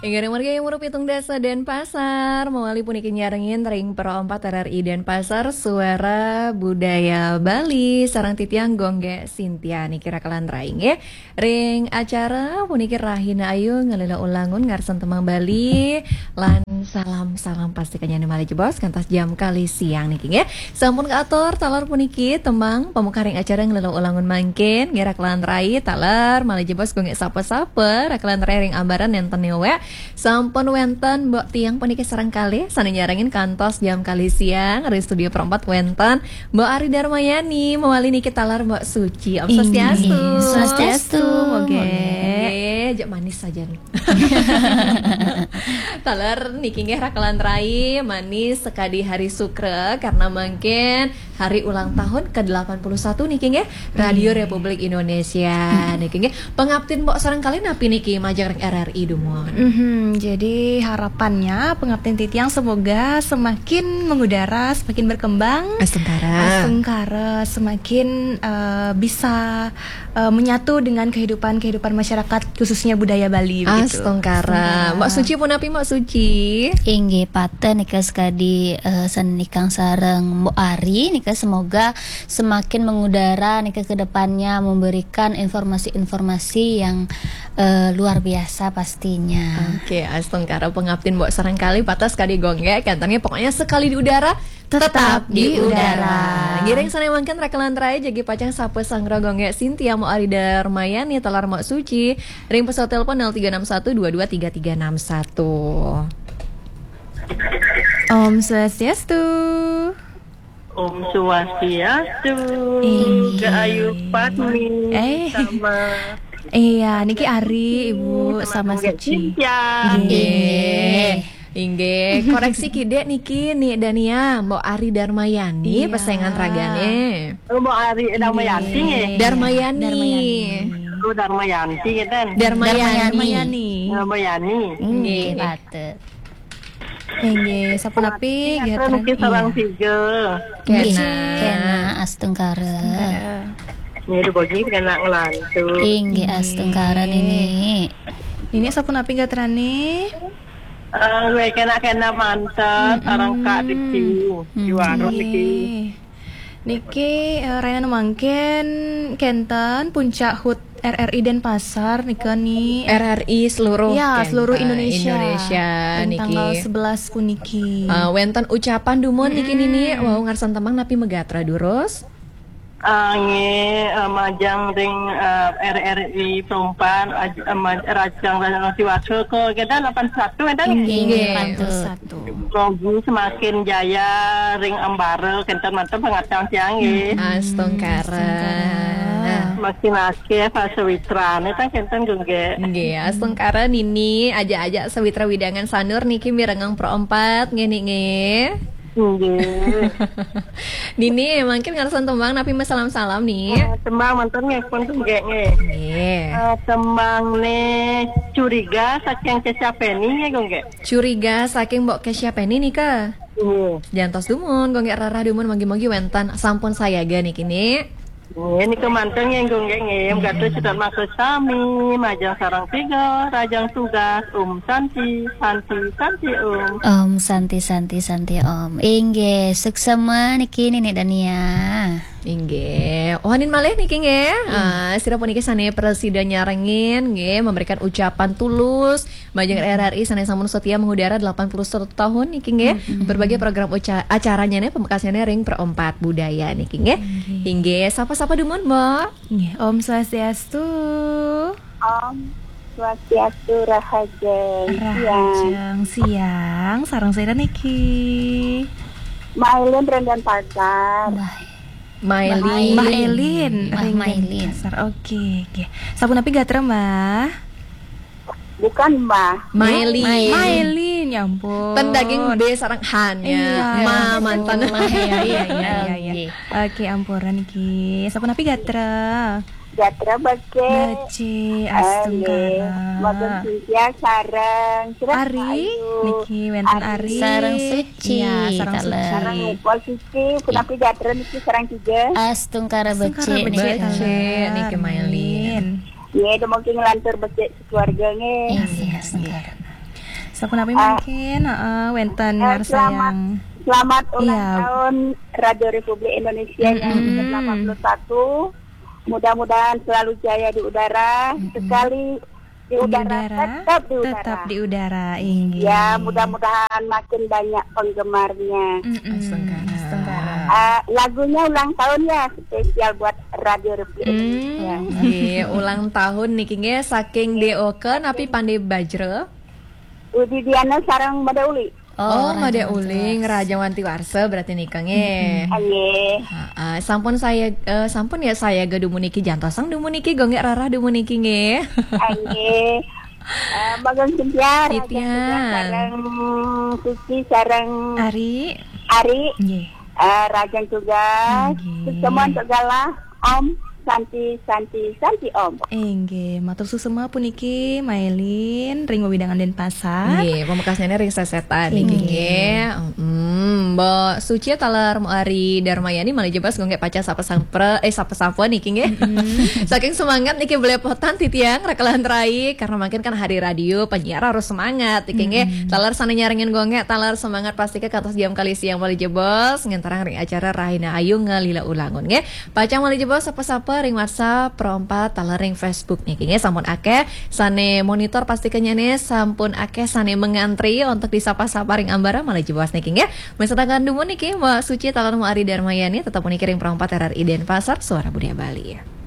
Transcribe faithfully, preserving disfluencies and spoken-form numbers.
Ingin warga yang merupitung desa Denpasar mewali puniki nyarengin ring pro empat R R I Denpasar suara budaya Bali sarang titiang gongge Sintia niki rakalan raing ya. Ring acara puniki Rahina Ayu ngalila ulangun ngarsen temang Bali lan salam-salam pastikannya nih mali jebos kantas jam kali siang niki ya. Sampun kaator talar puniki temang pemuka ring acara ngalila ulangun mangkin ngira kelan rai talar mali jebos gongge sapa-sapa rakalan rai ring ambaran nenten we. Sampun wenten mbok tiang puniki sareng kali sane nyarengin kantos jam kali siang ring studio perempat wenten Mbok Ari Darmayani mewali niki talar Mbok Suci Om Swastiastu. Swastiastu moge jak manis saja nih. Talar niki nggih rakalan rai manis sekadi hari Sukre karena mungkin hari ulang tahun ke delapan puluh satu niki nggih Radio Republik Indonesia niki nggih pengabtin Mbok sareng kali napi niki majang R R I dumon. Hmm, jadi harapannya pengabdian Titiang semoga semakin mengudara, semakin berkembang, Astengkara, Astengkara semakin uh, bisa uh, menyatu dengan kehidupan-kehidupan masyarakat khususnya budaya Bali begitu. Astengkara. Mbak Suci pun api Mbak Suci. Inggih paten nika sekadi uh, senikang sareng Mbok Ari nika semoga semakin mengudara nika ke depannya memberikan informasi-informasi yang uh, luar biasa pastinya. Oke, astengkara pengabtin Mbok sareng kali patas kali gongge kantangnya pokoknya sekali di udara tetap di udara. Giring sana mangken rakalan rai jagi pacang sape sangra gongge Sintia Mo Ari Darmayani talar Mbok Suci ring pesawat telepon nol tiga enam satu dua dua tiga tiga enam satu. Om Swastiastu. Om Swastiastu. Ayu Patmi Eh. sama Iya, niki Ari, Ibu sama Suci. Inggih. Inggih, koreksi kide niki nih Dania Mbok Ari Darmayani Iya. pesengan ragane. Mbok Ari Darmayanti nggih. Darmayani. Darmayani. Oh Darmayanti kan. Darmayani. Darmayani. Darmayani. Inggih Nggih. paten. Nggih, sampun api Kita mungkin sarang tiga. Kena. Kena astengkara. Ini bagi kena ngelantu. Inggih astengkara ini. Ini sampun api gatrane. Eh, gue kena kena mantap sarang kak Diki. Di warung Diki. Nggih. Niki uh, Ryan mangken kenten puncak H U T R R I Denpasar nika nih. R R I seluruh Ya, Kenta, seluruh Indonesia. Indonesia Dan niki. tanggal sebelas puniki. Uh, wenten ucapan dumon niki nini wow ngarsan temang napi megatra durus. Ange majang ring R R I perempuan rajang nasi waso ko kita delapan puluh satu kan Inggih paten. Satu. Logi semakin jaya ring ambare kenten mantep pengacang siang nggih. Astengkara. Makin akeh fase witrane ta kenten gengge. Nggih, astengkara nini aja-aja sewitra widangan sanur niki mirengang pro empat ngene nggih. Nggih. Nini mungkin ngarsan tembang napi salam-salam nih. Tembang manten nggih pun gengge nggih. Nggih. Eh, Tembang ne curiga saking kecapeni nggih gengge. Curiga saking Mbok Kesya Penny nih ke. Nggih. Jantos dumun, gongge rara dumun magi-magi wentan sampun saya ga niki nih. Ini kemanten yang gonggeng ngem gato cetat maksud sami majang sarang tiga rajang tugas um santi santi santi um Om santi santi santi Om. Inggih suksema niki nini Dania. Inggih. Ohanin malih niki nggih. Ah, sira puniki sane presiden nyarengin nggih memberikan ucapan tulus majang R R I sane sampun setia mengudara delapan puluh satu tahun niki nggih. Berbagai program uca- acaranya nih pemekasnya ring per empat budaya niki nggih. Inggih, sapa-sapa dumun, Mbak. Nggih, Om Swastiastu. Om Swastiastu Rahaja Rahajeng siang sarang saya niki. Mailin Rendan Pasar. Maili. Mbak Elin, Mbak Ring Mailin. Denpasar. Oke, oke. Sampun api gatra, Mbak. Bukan Mbah. Maili. Mailin, ya ampun. Ten daging B sarang Han ya. Iya, Ma iya. mantan. Iya, iya, iya, iya, iya. Nggih. Oke, ampuran iki. Sampun api gatra. Jatra Bace. Baci, astengkara. Magen Sintia sareng. Sira Ari, Ayu. niki wenten Ari. Ari. Sareng Suci, Iya, sareng taler. Suci. Sareng Upol Suci. Punapi Jatra niki sareng tiga. Astungkara Astengkara becik Baci, niki. Baci. taler. niki Mailin. Iya, udah mungkin ngelantur Bace sekeluarga nge. Inggih astungkara. Sampun apa Ah. mungkin heeh wenten Eh, ngarsa selamat yang selamat ulang Iya. tahun Radio Republik Indonesia yang Mm-mm. ke delapan puluh satu. Mudah-mudahan selalu jaya di udara, sekali di di udara, udara, tetap di udara. tetap di udara. Inggih. Ya, mudah-mudahan makin banyak penggemarnya. Mm-mm. Setengkara. Setengkara. Ah, lagunya ulang tahun ya, spesial buat Radio Republik Hmm. Indonesia. Nggih, ulang tahun niki nge saking D O ke napi pandai bajre. Udi Diana sarang Mada Uli. Oh, Raja Made Wanti Uling Raja Wanti Warsa berarti nikah nge. Aye. Heeh, sampun saya eh, sampun ya saya ge dumuniki jantosang dumuniki gonggek rarah dumuniki nge. Aye. Eh, Bagang Cynthia, Raja Titian. Tugas sarang Suci sarang Ari. Ari, Nggih. eh, Rajan Tugas, Nggih. semua segala Om Santi Santi Santi Om. Inggih, matur susema puniki Mailin ring Widangan Denpasar. Nggih, pamekasnya ring sesetan niki nge. Hmm, Mbak Suci talar Ari Darmayani malah jebas gonggek pacar sapa sampre eh sapa sapa niki nge. Saking semangat niki belepotan titiang rekalan rai karena makin kan hari radio penyiar harus semangat niki nge. Talar sana nyaringin gonggek talar semangat pasti ke atas jam kali siang malah jebos ngentarang ring acara Rahina Ayu ngalila ulangun nge. Pacang malah jebos sapa-sapa ring WhatsApp perompat talar ring Facebook niki nge sampun akeh sane monitor pasti kenyane sampun akeh sane mengantri untuk disapa-sapa ring ambara malah jebos niki nge. Mesatakan dumun niki Mbak Suci talar Ari Darmayani tetap niki ring perompat R R I Denpasar Suara Budaya Bali.